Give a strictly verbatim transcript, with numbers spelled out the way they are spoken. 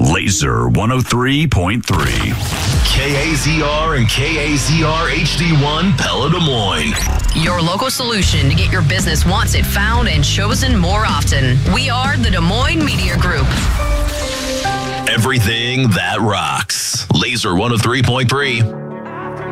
Laser one oh three point three. K A Z R and K A Z R H D one Pella Des Moines. Your local solution to get your business wanted, found, and chosen more often. We are the Des Moines Media Group. Everything that rocks. Laser one oh three point three.